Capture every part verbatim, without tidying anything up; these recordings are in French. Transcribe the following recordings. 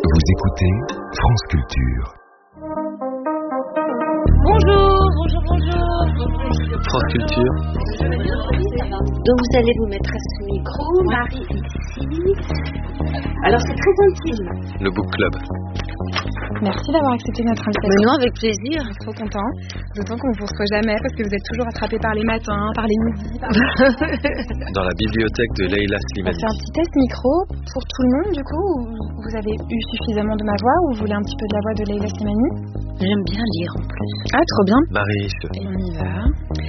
Vous écoutez France Culture. Bonjour, bonjour, bonjour. France Culture. Donc vous allez vous mettre à ce micro, Marie ici. Alors c'est très intime. Le Book Club. Merci d'avoir accepté notre invitation. Mais non, avec plaisir. Je suis trop content. D'autant qu'on ne vous reçoit jamais parce que vous êtes toujours attrapés par les matins, par les midis. Par... Dans la bibliothèque de Leila Slimani. On fait un petit test micro pour tout le monde du coup. Ou vous avez eu suffisamment de ma voix ou vous voulez un petit peu de la voix de Leila Slimani? J'aime bien lire en plus. Ah, trop bien. Marie. Et on y va.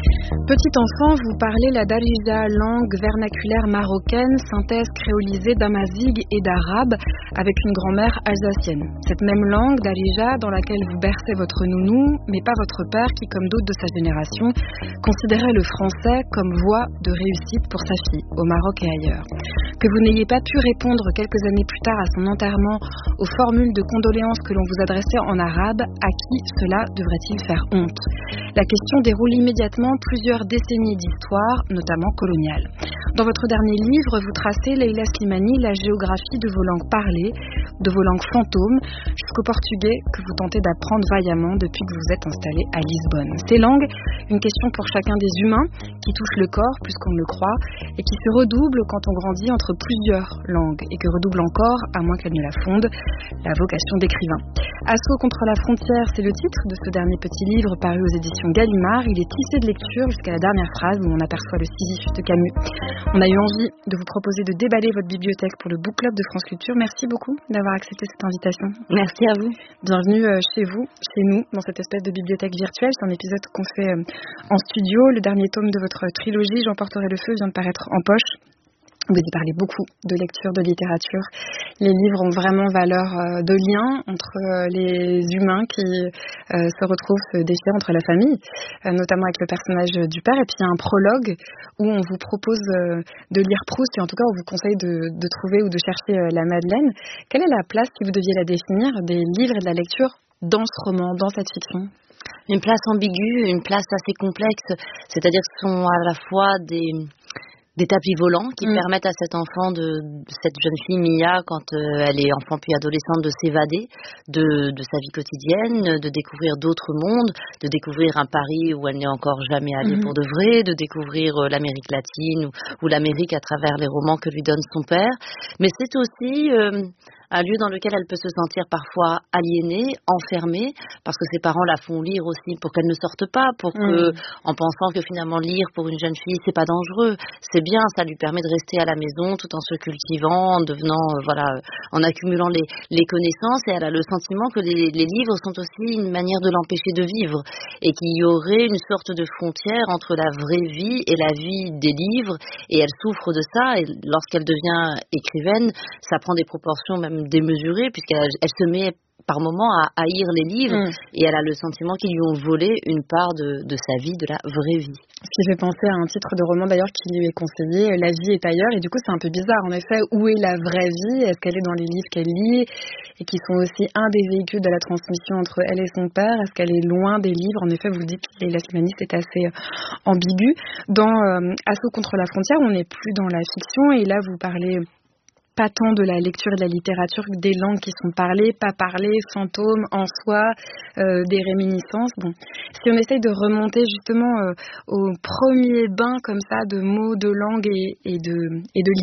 Petit enfant, vous parlez la darija, langue vernaculaire marocaine, synthèse créolisée d'amazigh et d'arabe, avec une grand-mère alsacienne. Cette même langue, darija, dans laquelle vous bercez votre nounou, mais pas votre père qui, comme d'autres de sa génération, considérait le français comme voie de réussite pour sa fille, au Maroc et ailleurs. Que vous n'ayez pas pu répondre quelques années plus tard à son enterrement aux formules de condoléances que l'on vous adressait en arabe, à qui cela devrait-il faire honte? La question déroule immédiatement plusieurs décennies d'histoire, notamment coloniale. Dans votre dernier livre, vous tracez, Leila Slimani, la géographie de vos langues parlées, de vos langues fantômes, jusqu'au portugais que vous tentez d'apprendre vaillamment depuis que vous êtes installé à Lisbonne. Ces langues, une question pour chacun des humains, qui touche le corps plus qu'on ne le croit, et qui se redouble quand on grandit entre plusieurs langues, et que redouble encore, à moins qu'elle ne la fonde, la vocation d'écrivain. Assaut contre la frontière, c'est le titre de ce dernier petit livre paru aux éditions Gallimard. Il est tissé de lecture jusqu'à la dernière phrase où on aperçoit le Sisyphe de Camus. On a eu envie de vous proposer de déballer votre bibliothèque pour le Book Club de France Culture. Merci beaucoup d'avoir accepté cette invitation. Merci à vous. Bienvenue chez vous, chez nous, dans cette espèce de bibliothèque virtuelle. C'est un épisode qu'on fait en studio. Le dernier tome de votre trilogie, J'emporterai le feu, vient de paraître en poche. Vous y parlez beaucoup de lecture, de littérature. Les livres ont vraiment valeur euh, de lien entre euh, les humains qui euh, se retrouvent se défier entre la famille, euh, notamment avec le personnage du père. Et puis il y a un prologue où on vous propose euh, de lire Proust, et en tout cas on vous conseille de, de trouver ou de chercher euh, la Madeleine. Quelle est la place, si vous deviez la définir, des livres et de la lecture dans ce roman, dans cette fiction? Une place ambiguë, une place assez complexe, c'est-à-dire que ce sont à la fois des... des tapis volants qui mmh. permettent à cet enfant, de, de cette jeune fille Mia, quand euh, elle est enfant puis adolescente, de s'évader de, de sa vie quotidienne, de découvrir d'autres mondes, de découvrir un Paris où elle n'est encore jamais allée mmh. pour de vrai, de découvrir euh, l'Amérique latine ou, ou l'Amérique à travers les romans que lui donne son père. Mais c'est aussi... Euh, un lieu dans lequel elle peut se sentir parfois aliénée, enfermée, parce que ses parents la font lire aussi pour qu'elle ne sorte pas, pour que, mmh. en pensant que finalement lire pour une jeune fille c'est pas dangereux, c'est bien, ça lui permet de rester à la maison tout en se cultivant, en devenant, euh, voilà, en accumulant les, les connaissances, et elle a le sentiment que les, les livres sont aussi une manière de l'empêcher de vivre, et qu'il y aurait une sorte de frontière entre la vraie vie et la vie des livres, et elle souffre de ça, et lorsqu'elle devient écrivaine, ça prend des proportions même démesurée, puisqu'elle elle se met par moments à haïr les livres mmh. et elle a le sentiment qu'ils lui ont volé une part de, de sa vie, de la vraie vie. Ce qui fait penser à un titre de roman d'ailleurs qui lui est conseillé, La vie est ailleurs, et du coup c'est un peu bizarre en effet, où est la vraie vie? Est-ce qu'elle est dans les livres qu'elle lit et qui sont aussi un des véhicules de la transmission entre elle et son père? Est-ce qu'elle est loin des livres? En effet, vous le dites, Leila Slimani, c'est assez ambigu. Dans euh, Assaut contre la frontière, on n'est plus dans la fiction, et là vous parlez pas tant de la lecture et de la littérature que des langues qui sont parlées, pas parlées, fantômes en soi, euh, des réminiscences. Bon, si on essaye de remonter justement euh, au premier bain comme ça de mots, de langues et, et de et de